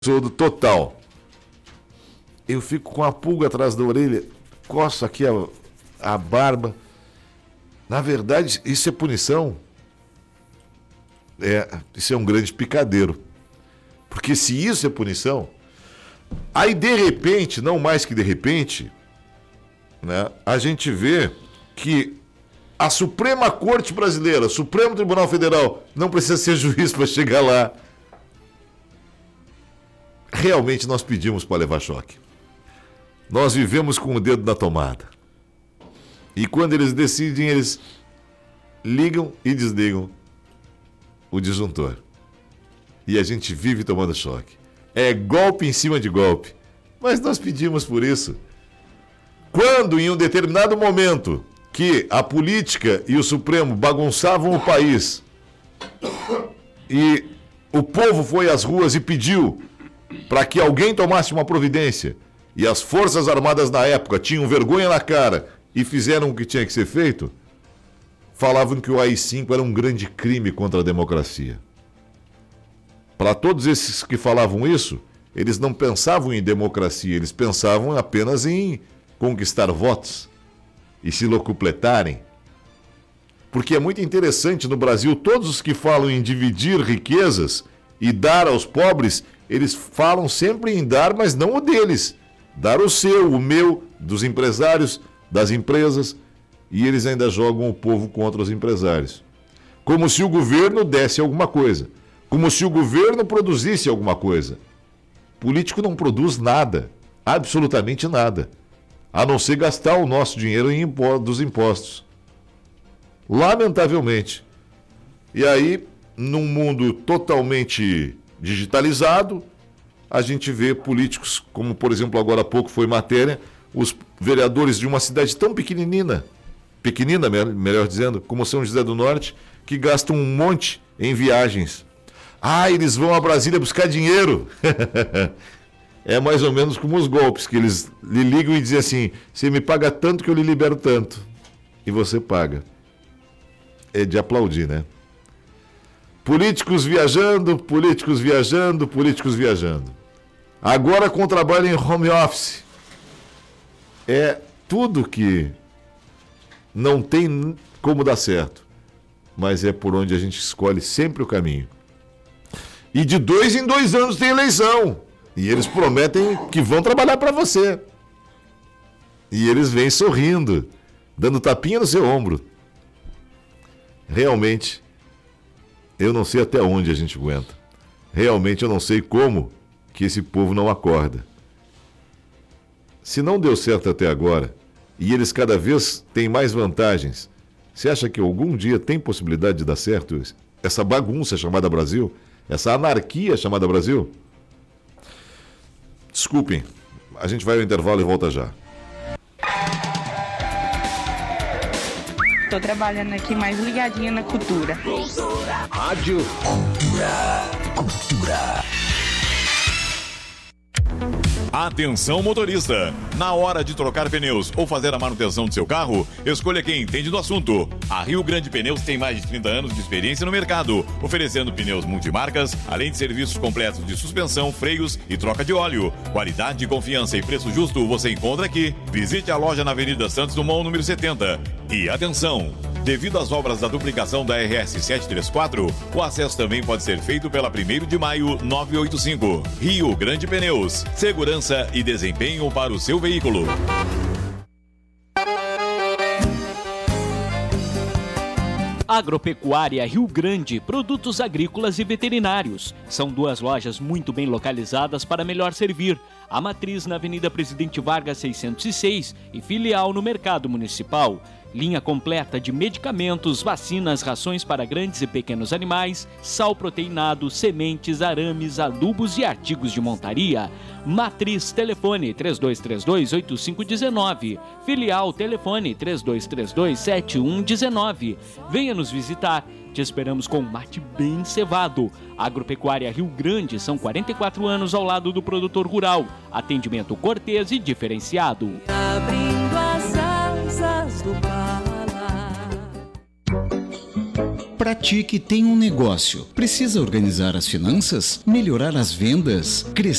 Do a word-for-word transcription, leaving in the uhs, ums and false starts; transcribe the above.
total. Eu fico com a pulga atrás da orelha, coço aqui a, a barba. Na verdade, isso é punição. É, isso é um grande picadeiro. Porque se isso é punição, aí de repente, não mais que de repente, né, a gente vê que a Suprema Corte Brasileira, Supremo Tribunal Federal, não precisa ser juiz para chegar lá. Realmente nós pedimos para levar choque. Nós vivemos com o dedo na tomada. E quando eles decidem, eles ligam e desligam o disjuntor. E a gente vive tomando choque. É golpe em cima de golpe. Mas nós pedimos por isso. Quando, em um determinado momento, que a política e o Supremo bagunçavam o país, e o povo foi às ruas e pediu para que alguém tomasse uma providência, e as Forças Armadas na época tinham vergonha na cara e fizeram o que tinha que ser feito, falavam que o A I cinco era um grande crime contra a democracia. Para todos esses que falavam isso, eles não pensavam em democracia, eles pensavam apenas em conquistar votos e se locupletarem. Porque é muito interessante no Brasil, todos os que falam em dividir riquezas e dar aos pobres, eles falam sempre em dar, mas não o deles. Dar o seu, o meu, dos empresários, das empresas, e eles ainda jogam o povo contra os empresários. Como se o governo desse alguma coisa. Como se o governo produzisse alguma coisa. Político não produz nada, absolutamente nada, a não ser gastar o nosso dinheiro em impo- dos impostos. Lamentavelmente. E aí, num mundo totalmente digitalizado, a gente vê políticos, como por exemplo agora há pouco foi matéria, os vereadores de uma cidade tão pequenina, pequenina melhor dizendo, como São José do Norte, que gastam um monte em viagens. Ah, eles vão a Brasília buscar dinheiro. É mais ou menos como os golpes, que eles lhe ligam e dizem assim, você me paga tanto que eu lhe libero tanto. E você paga. É de aplaudir, né? Políticos viajando, políticos viajando, políticos viajando. Agora com trabalho em home office. É tudo que não tem como dar certo. Mas é por onde a gente escolhe sempre o caminho. E de dois em dois anos tem eleição. E eles prometem que vão trabalhar para você. E eles vêm sorrindo, dando tapinha no seu ombro. Realmente, eu não sei até onde a gente aguenta. Realmente eu não sei como que esse povo não acorda. Se não deu certo até agora, e eles cada vez têm mais vantagens, você acha que algum dia tem possibilidade de dar certo essa bagunça chamada Brasil? Essa anarquia chamada Brasil? Desculpem, a gente vai ao intervalo e volta já. Tô trabalhando aqui mais ligadinha na cultura. Rádio Cultura. Cultura. Atenção motorista, na hora de trocar pneus ou fazer a manutenção do seu carro, escolha quem entende do assunto. A Rio Grande Pneus tem mais de trinta anos de experiência no mercado, oferecendo pneus multimarcas, além de serviços completos de suspensão, freios e troca de óleo. Qualidade, confiança e preço justo você encontra aqui. Visite a loja na Avenida Santos Dumont, número setenta. E atenção! Devido às obras da duplicação da R S setecentos e trinta e quatro, o acesso também pode ser feito pela primeiro de maio novecentos e oitenta e cinco. Rio Grande Pneus. Segurança e desempenho para o seu veículo. Agropecuária Rio Grande, produtos agrícolas e veterinários. São duas lojas muito bem localizadas para melhor servir. A matriz na Avenida Presidente Vargas seiscentos e seis e filial no Mercado Municipal. Linha completa de medicamentos, vacinas, rações para grandes e pequenos animais, sal proteinado, sementes, arames, adubos e artigos de montaria. Matriz, telefone três dois três dois, oito cinco um nove. Filial, telefone três dois três dois, sete um um nove. Venha nos visitar. Te esperamos com um mate bem cevado. Agropecuária Rio Grande, são quarenta e quatro anos ao lado do produtor rural. Atendimento cortês e diferenciado. Abrindo as asas do Pará. Pratique tem um negócio. Precisa organizar as finanças? Melhorar as vendas? Crescer?